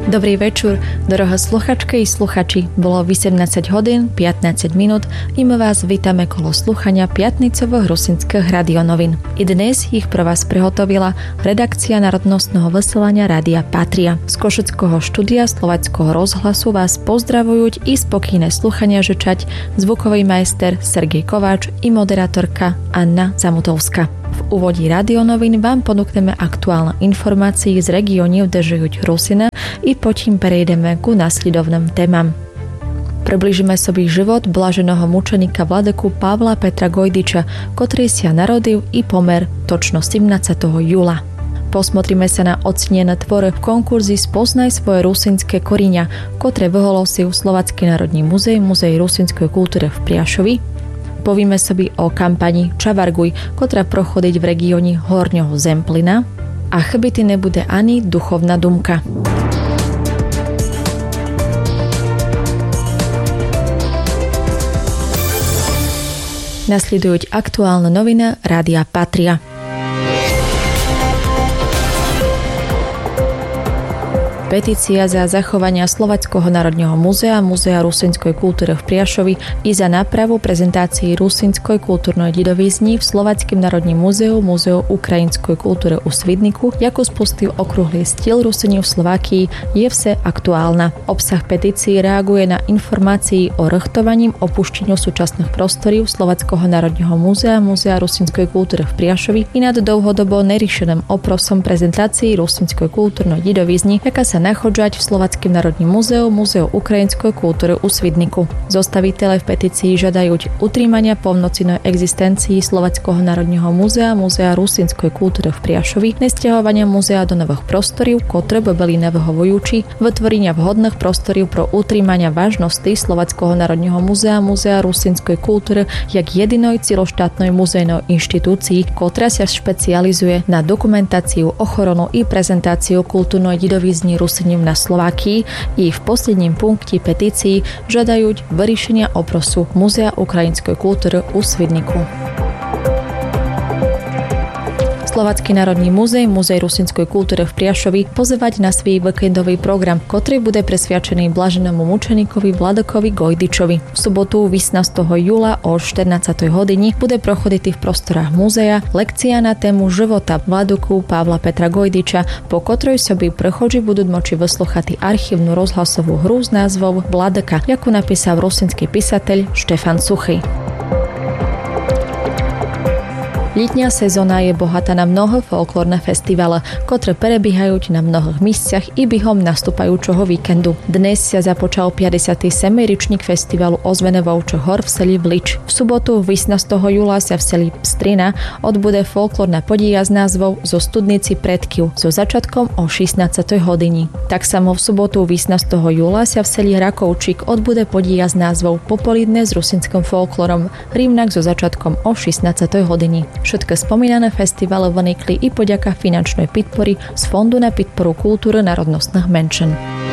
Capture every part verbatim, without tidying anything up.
Dobrý večer, drahé sluchačky i sluchači. Bolo osemnásť hodín, pätnásť minút i my vás vítame kolo sluchania piatnicových rusinských radionovín. I dnes ich pre vás prehotovila redakcia Národnostného vysielania Rádia Patria. Z Košického štúdia Slováckého rozhlasu vás pozdravujú i spokojné sluchania žečať zvukový majster Sergej Kováč i moderátorka Anna Zamutovská. V úvodí radionovín vám ponúkneme aktuálne informácie z regiónov, kde žijú Rusina i potom prejdeme ku nasledovným témam. Priblížime sobie život blaženého mučenika vladeku Pavla Petra Gojdiča, ktorý sa narodil i pomer točno sedemnásteho júla. Posmotríme sa na ocenené tvory v konkurzi Spoznaj svoje rusinské koriňa, ktoré vyhlásil Slovácky národný muzej, Muzej rusinskej kultúry v Priašovi. Povieme sobie o kampani Čavarguj, ktorá prochodiť v regióne Horného Zemplina, a chybity nebude ani duchovná dumka. Nasledujú aktuálne noviny Rádia Patria. Petícia za zachovania Slováckeho národného múzea, Múzea rusinskej kultúry v Priašovi i za nápravu prezentácií rusinskej kultúrnej didovízni v Slováckym národním múzeu, Múzeu ukrajinskej kultúry u Svidniku, ako spustil okrúhly stíl Rusini v Slovákii, je vse aktuálna. Obsah petície reaguje na informácii o rchtovaním opušteniu súčasných prostorív Slováckeho národného múzea, Múzea rusinskej kultúry v Priašovi i nad dlhodobo neriešeným oprosom prezentácií rusinskej kultúrnej didovízni, jaká sa nachodžať v Slováckym národním múzeu, Múzeu ukrajinskej kultúry u Svidniku. Zostaviteľe v petícii žiadajú utrímania povnocennej existencii Slováckeho národného múzea, Múzea rusinskej kultúry v Priašovi, nesťahovania múzea do nových prostorív, ktoré by boli nevyhovujúci, vytvorenia vhodných prostorív pro utrímania vážnosti Slováckeho národného múzea, Múzea rusinskej kultúry jak jedinej celoštátnej muzejnej inštitúcii, ktorá sa špecializuje na dokumentáciu, ochranu i prezentáciu kultúrnej didovízni Rusiním na Slovákii i v posledním punkte petícií žiadajú vyriešenia oprosu Múzea ukrajinskej kultúry u Svidniku. Slovácky národný múzej, Múzej rusinskej kultúry v Priašovi pozývať na svoj víkendový program, ktorý bude presviačený blaženému mučenikovi Vladekovi Gojdičovi. V sobotu osemnásteho júla o štrnástej hodine bude prochodiť v prostorách múzea lekcia na tému života Vladeku Pavla Petra Gojdiča, po ktorej soby prechodži budú moči vyslúchať archívnu rozhlasovú hru s názvom Vladeka, ako napísal rusinský písateľ Štefan Suchý. Letnia sezóna je bohatá na mnoho folklórne festivále, ktoré prebiehajú na mnohých miestach i behom nastupajúceho víkendu. Dnes sa započal päťdesiaty siedmy ročník festivalu Ozvené Vovčie hor v seli Vlič. V sobotu osemnásteho júla sa v seli Pstrina odbude folklórna podija s názvou Zo studnici predkyv so začiatkom o šestnástej hodine. Tak samo v sobotu osemnásteho júla sa v seli Rakovčík odbude podija s názvou Popoludne s rusinským folklórom, rovnak so začiatkom o šestnástej hodine. Všetky spomínané festivaly vynikli i poďaka finančnej podpory z Fondu na podporu kultúry národnostných menšín.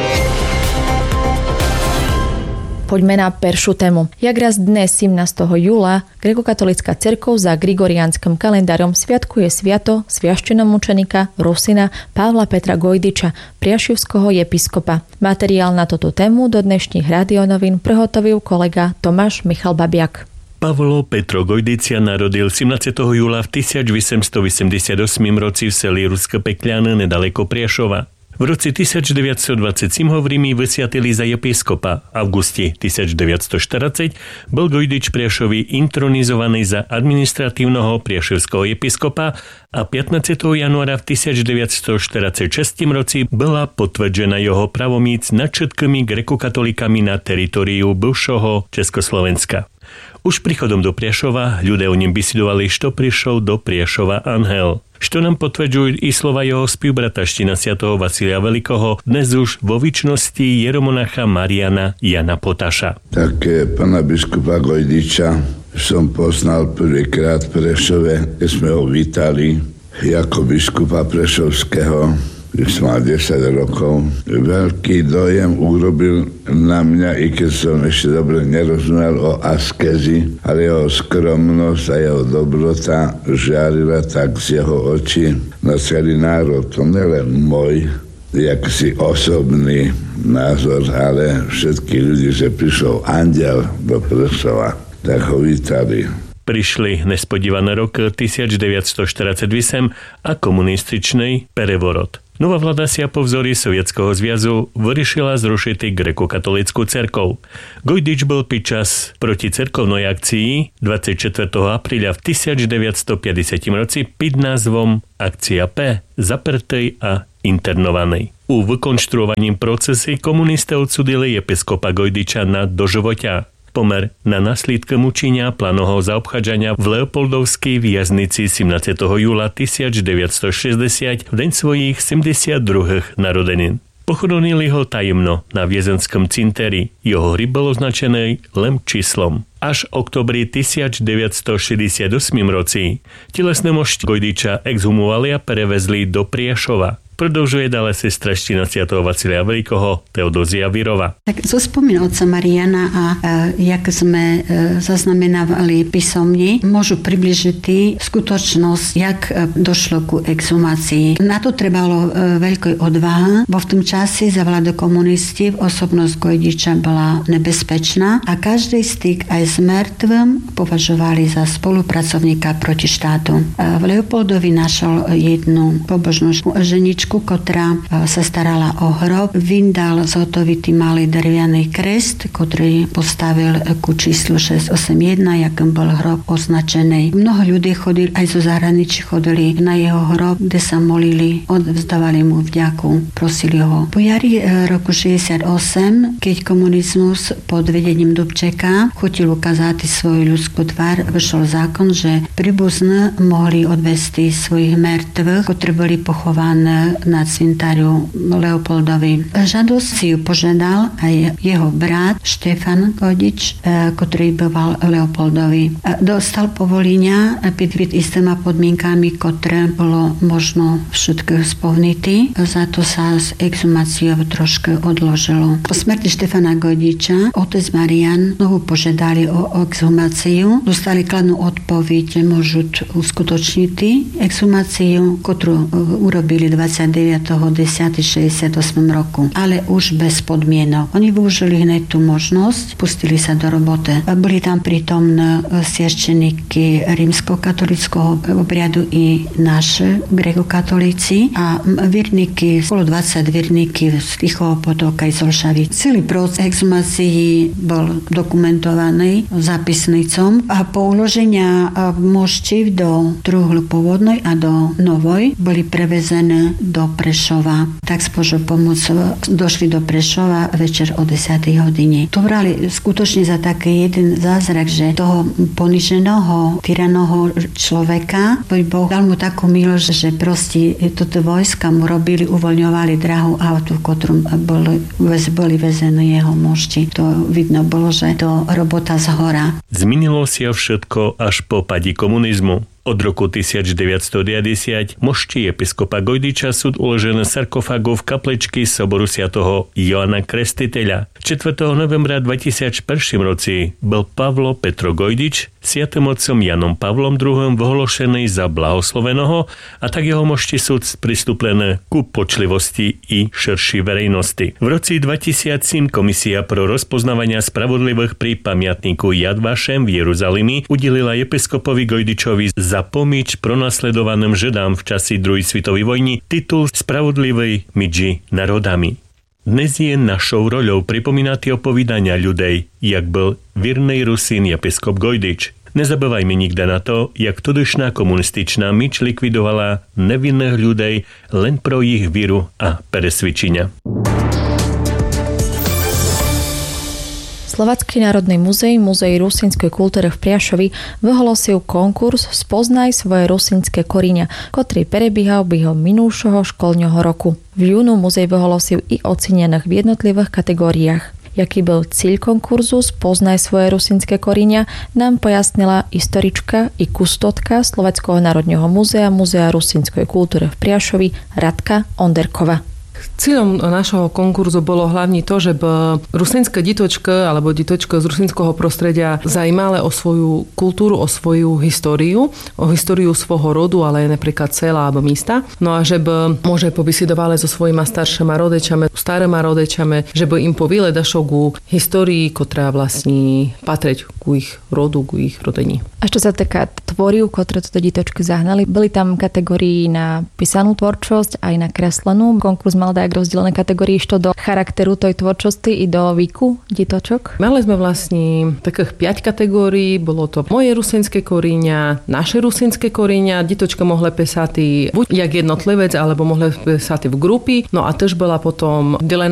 Poďme na peršiu tému. Jak raz dnes sedemnásteho júla grekokatolická cirkev za gregoriánskym kalendárom sviatkuje sviato sviašteného mučenika Rusina Pavla Petra Gojdiča, priašivského episkopa. Materiál na toto tému do dnešných radionovín prehotovil kolega Tomáš Michal Babiak. Pavlo Petro Gojdič sa narodil sedemnásteho júla v tisícosemstoosemdesiatosem roci v seli Ruské Pekľany nedaleko Priešova. V roci devätnásťstodvadsaťsedem ho v Ríme vysviatili za episkopa. V auguste devätnásťstoštyridsať bol Gojdič Priešovi intronizovaný za administratívneho priešovského episkopa a pätnásteho januára v devätnásťstoštyridsaťšesť roci bola potvrdená jeho pravomíc nad všetkými grekokatolikami na teritóriu bivšieho Československa. Už príchodom do Priešova ľudia o ním bisidovali, što prišiel do Priešova anhel. Što nám potvrdzujú i slova jeho spівbrata štinadsiateho Vasilia Veľkého, dnes už vo vičnosti jeromonacha Mariana Jana Potaša. Tak pana biskupa Gojdiča som poznal prvýkrát v Prešove, keď sme ho vítali ako biskupa prešovského. Když mal desať rokov. Veľký dojem urobil na mňa, i keď som ešte dobre nerozumel o askezi, ale jeho skromnosť a jeho dobrota žiarila tak z jeho očí na celý národ. To nelen môj, jaký osobný názor, ale všetky ľudí, že prišiel andiel do Prešova, tak ho vítali. Prišli nespodívané rok devätnásťstoštyridsaťosem a komunističný prevorot. Nová vláda si po vzory Sovietskeho zväzu vyriešila zrušiť grekokatolickú cerkov. Gojdič bol počas proticerkovnej akcii dvadsiateho štvrtého apríla v devätnásťstopäťdesiatom roci pod názvom Akcia P zaprtej a internovanej. U vykonštruovaním procesy komunisté odsudili episkopa Gojdiča na doživotia. Pomer na naslídke mučenia planoho zaobchádzania v Leopoldovskej viaznici sedemnásteho júla devätnásťstošesťdesiat v deň svojich sedemdesiatdruhých narodenín. Pochronili ho tajemno na viezenskom cintéri. Jeho hryb bol označený len číslom. Až v oktobri devätnásťstošesťdesiatosem roci telesné mošti Gojdiča exhumovali a prevezli do Priešova. Продовжує далі сестра Štина святого Василя Veľkého Teodózia Virova. Tak zo spomín otca Mariana a e, jak sme e, zaznamenávali písomne, môžu približiť skutočnosť, jak e, došlo ku exhumácii. Na to trebalo e, veľkej odvaha, bo v tom čase za vládu komunisti osobnosť Gojdiča bola nebezpečná a každý styk aj s mŕtvým považovali za spolupracovníka proti štátu. E, v Leopoldovi našol jednu pobožnú ženičku, ktorá sa starala o hrob, vyndal zhotovitý malý drevianý krest, ktorý postavil ku číslu šesť osem jeden, jakým bol hrob označený. Mnoho ľudí chodili, aj zo zahraničí chodili na jeho hrob, kde sa molili, odvzdávali mu vďaku, prosili ho. Po jari roku šesťdesiatosem, keď komunizmus pod vedením Dubčeka chutil ukázať svoju ľudskú tvár, vyšiel zákon, že príbuzní mohli odvesti svojich mŕtvych, ktorí boli pochované na cvintáriu Leopoldovi. Žadosť si ju požiadal aj jeho brat Štefan Gojdič, ktorý býval Leopoldovi. Dostal povolenia pod istými podmienkami, ktoré bolo možno všetko splniť. Za to sa s exhumáciou trošku odložilo. Po smrti Štefana Gojdiča otec Marian znovu požiadali o exhumáciu. Dostali kladnú odpoveď, že môžu uskutočniť exhumáciu, ktorú urobili dvadsiateho deviateho októbra šesťdesiatosem roku, ale už bez podmienok. Oni využili hneď tú možnosť, pustili sa do roboty. Boli tam prítomné svieščeníky rímskokatolického obriadu i naše grekokatolíci a vierníky, spolu dvadsať vierníky z Tichého potoka i z Olšavy. Celý proces exhumácií bol dokumentovaný zápisnicom a po uloženia moštív do truhly pôvodnej a do novej boli prevezené do Prešova. Tak s Božou pomocou došli do Prešova večer o desiatej hodine. To brali skutočne za taký jeden zázrak, že toho poniženého, tyranoho človeka, Boh dal mu takú milosť, že proste toto vojska mu robili, uvoľňovali drahú autu, v ktorom boli, boli vezené jeho mošti. To vidno bolo, že to robota z hora. Zmenilo sa všetko až po padí komunizmu. Od roku devätnásťstodeväťdesiat mošti episkopa Gojdiča sú uložené sarkofágu v kapličky soboru svätého Joana Krstiteľa. štvrtého novembra dvetisícjeden roci bol Pavlo Petro Gojdič svätým otcom Janom Pavlom druhým vyhlášený za blahosloveného a tak jeho mošti sú pristúpené ku počlivosti i širšej verejnosti. V roci dvetisícsedem Komisia pro rozpoznávania spravodlivých pri pamiatníku Yad Vashem v Jeruzalemi udelila episkopovi Gojdičovi za pomíč pronasledovaným Židám v časi druhej svetovej vojny titul Spravodlivej midži národami. Dnes je našou roľou pripomínať opovídania ľudí, jak bol viernej Rusín episkop Gojdič. Nezabývajme nikdy na to, jak tudyšná komunističná myč likvidovala nevinných ľudí len pro ich víru a presvedčenia. Slovatský národný muzej, Múzej rusínskej kultúry v Priašovi vyhlásil konkurs Spoznaj svoje rusínske korene, ktorý prebiehal behom minulšieho školného roku. V júnu muzej vyhlásil i ocenených v jednotlivých kategóriách. Jaký byl cíl konkurzu Spoznaj svoje rusínske korene, nám pojasnila historička i kustotka Slovenského národného múzea, Múzea rusínskej kultúry v Priašovi Radka Onderkova. Cílom našho konkurzu bolo hlavne to, že rusínska ditočka alebo ditočka z rusínskeho prostredia zajímala o svoju kultúru, o svoju históriu, o históriu svojho rodu, ale aj napríklad cela alebo místa. No a že by môže povysidovali so svojima staršíma rodečami, starýma rodečami, že by im povile dašo ku histórii, ktorá vlastne patriť ku ich rodu, ku ich rodení. A čo sa týka tvoriu, ktoré toto ditočky zahnali, boli tam kategórii na písanú tvorčosť aj na kreslenú. Konkurs mal dať rozdelené kategórie što do charakteru tej tvorčosti i do výku ditočok? Mali sme vlastne takých päť kategórií. Bolo to moje rusínske koríňa, naše rusínske koríňa. Ditočka mohla písať buď jak jednotlivec, alebo mohla písať v grupy. No a tiež bola potom delená